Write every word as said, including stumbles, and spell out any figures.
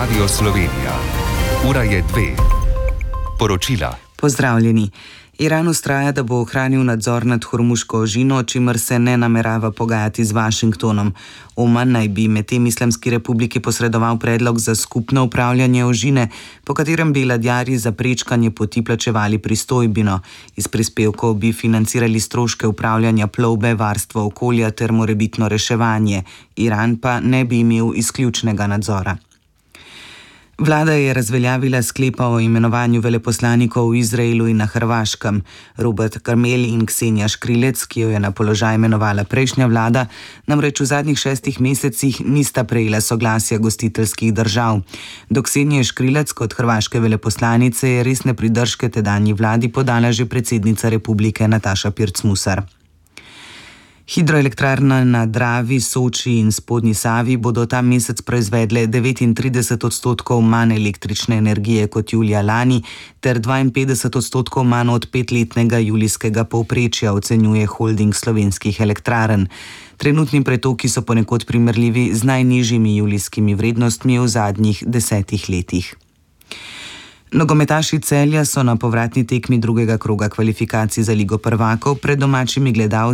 Radio Slovenija. Ura je dve. Poročila. Pozdravljeni. Iran vztraja, da bo ohranil nadzor nad Hormuško ožino, o čimer se ne namerava pogajati z Washingtonom. Oman naj bi medtem Islamski republiki posredoval predlog za skupno upravljanje ožine, po katerem bi ladjarji za prečkanje poti plačevali pristojbino. Iz prispevkov bi financirali stroške upravljanja plovbe, varstvo okolja ter morebitno reševanje. Iran pa ne bi imel izključnega nadzora. Vlada je razveljavila sklepa o imenovanju veleposlanikov v Izraelu in na Hrvaškem. Robert Karmel in Ksenija Škrilec, ki jo je na položaj imenovala prejšnja vlada, namreč v zadnjih šestih mesecih nista prejela soglasja gostiteljskih držav. Do Ksenije Škrilec kot hrvaške veleposlanice je resne pridržke tedanji vladi podala že predsednica republike Nataša Pirc-Musar. Hidroelektrarna na Dravi, Soči in Spodnji Savi bodo ta mesec proizvedle devetintrideset odstotkov manj električne energije kot julija lani ter dvainpetdeset odstotkov manj od petletnega julijskega povprečja, ocenjuje holding slovenskih elektrarn. Trenutni pretoki so ponekod primerljivi z najnižjimi julijskimi vrednostmi v zadnjih desetih letih. Nogometaši Celja so na povratni tekmi drugega kroga kvalifikacij za Ligo prvakov pred domačimi gledalci